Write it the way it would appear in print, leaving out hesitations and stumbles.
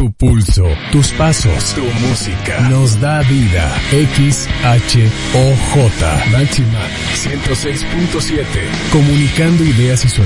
Tu pulso, tus pasos, tu música nos da vida. XHOJ Máxima 106.7. Comunicando ideas y soluciones.